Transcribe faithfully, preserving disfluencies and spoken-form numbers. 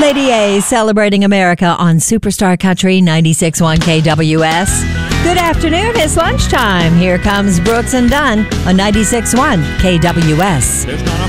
Lady A celebrating America on Superstar Country ninety-six point one K W S. Good afternoon. It's lunchtime. Here comes Brooks and Dunn on ninety-six point one K W S.